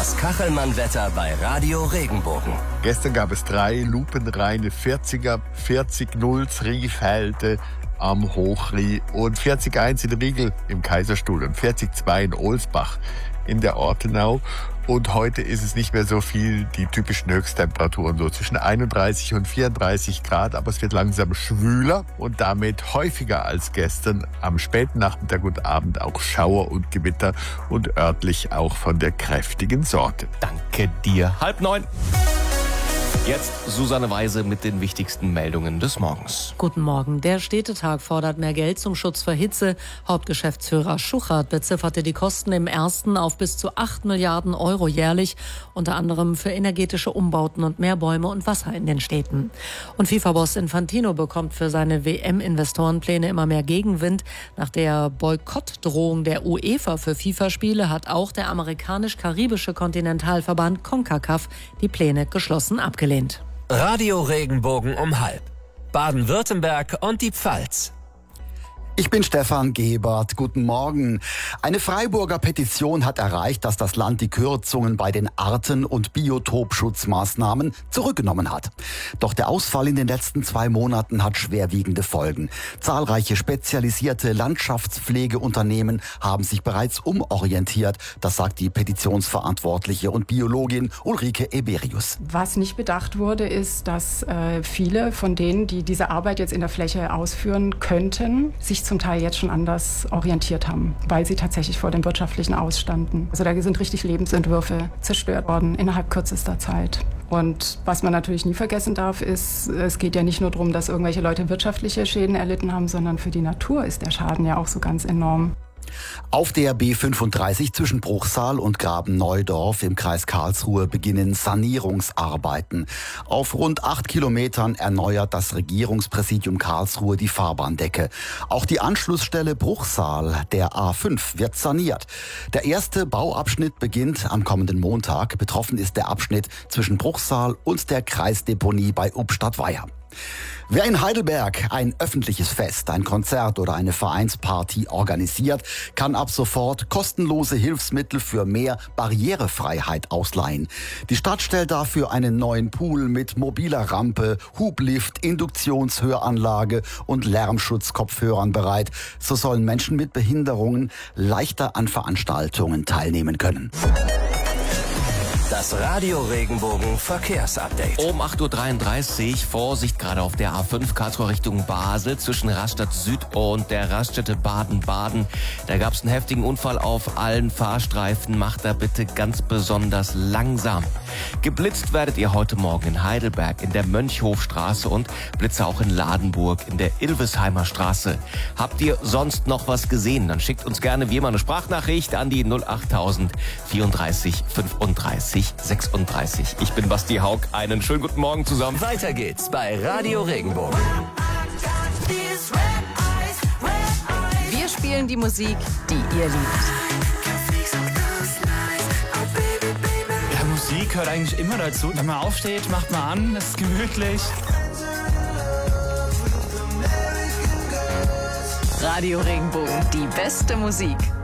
Das Kachelmann-Wetter bei Radio Regenbogen. Gestern gab es 3 lupenreine 40er, 40-0 Riefelte am Hochrie und 40-1 in Riegel im Kaiserstuhl und 40-2 in Ohlsbach in der Ortenau. Und heute ist es nicht mehr so viel, die typischen Höchsttemperaturen so zwischen 31 und 34 Grad, aber es wird langsam schwüler und damit häufiger als gestern am späten Nachmittag und Abend auch Schauer und Gewitter und örtlich auch von der kräftigen Sorte. Danke dir. 8:30. Jetzt Susanne Weise mit den wichtigsten Meldungen des Morgens. Guten Morgen. Der Städtetag fordert mehr Geld zum Schutz vor Hitze. Hauptgeschäftsführer Schuchert bezifferte die Kosten im ersten auf bis zu 8 Milliarden Euro jährlich, unter anderem für energetische Umbauten und mehr Bäume und Wasser in den Städten. Und FIFA-Boss Infantino bekommt für seine WM-Investorenpläne immer mehr Gegenwind. Nach der Boykottdrohung der UEFA für FIFA-Spiele hat auch der amerikanisch-karibische Kontinentalverband CONCACAF die Pläne geschlossen abgelehnt. Radio Regenbogen um 12:30. Baden-Württemberg und die Pfalz. Ich bin Stefan Gebert. Guten Morgen. Eine Freiburger Petition hat erreicht, dass das Land die Kürzungen bei den Arten- und Biotopschutzmaßnahmen zurückgenommen hat. Doch der Ausfall in den letzten 2 Monaten hat schwerwiegende Folgen. Zahlreiche spezialisierte Landschaftspflegeunternehmen haben sich bereits umorientiert. Das sagt die Petitionsverantwortliche und Biologin Ulrike Eberius. Was nicht bedacht wurde, ist, dass viele von denen, die diese Arbeit jetzt in der Fläche ausführen könnten, sich zum Teil jetzt schon anders orientiert haben, weil sie tatsächlich vor dem wirtschaftlichen Ausstanden. Also da sind richtig Lebensentwürfe zerstört worden innerhalb kürzester Zeit. Und was man natürlich nie vergessen darf, ist, es geht ja nicht nur darum, dass irgendwelche Leute wirtschaftliche Schäden erlitten haben, sondern für die Natur ist der Schaden ja auch so ganz enorm. Auf der B35 zwischen Bruchsal und Graben-Neudorf im Kreis Karlsruhe beginnen Sanierungsarbeiten. Auf rund 8 Kilometern erneuert das Regierungspräsidium Karlsruhe die Fahrbahndecke. Auch die Anschlussstelle Bruchsal der A5 wird saniert. Der erste Bauabschnitt beginnt am kommenden Montag. Betroffen ist der Abschnitt zwischen Bruchsal und der Kreisdeponie bei Ubstadt-Weiher. Wer in Heidelberg ein öffentliches Fest, ein Konzert oder eine Vereinsparty organisiert, kann ab sofort kostenlose Hilfsmittel für mehr Barrierefreiheit ausleihen. Die Stadt stellt dafür einen neuen Pool mit mobiler Rampe, Hublift, Induktionshöranlage und Lärmschutzkopfhörern bereit. So sollen Menschen mit Behinderungen leichter an Veranstaltungen teilnehmen können. Das Radio Regenbogen Verkehrsupdate. Um 8:33 Uhr, Vorsicht gerade auf der A5 Karlsruhe Richtung Basel zwischen Rastatt Süd und der Raststätte Baden-Baden. Da gab es einen heftigen Unfall auf allen Fahrstreifen. Macht da bitte ganz besonders langsam. Geblitzt werdet ihr heute Morgen in Heidelberg in der Mönchhofstraße und Blitze auch in Ladenburg in der Ilvesheimer Straße. Habt ihr sonst noch was gesehen? Dann schickt uns gerne wie immer eine Sprachnachricht an die 08000 34 35 36. Ich bin Basti Haug. Einen schönen guten Morgen zusammen. Weiter geht's bei Radio Regenbogen. Wir spielen die Musik, die ihr liebt. Ja, Musik hört eigentlich immer dazu. Wenn man aufsteht, macht man an, es ist gemütlich. Radio Regenbogen, die beste Musik.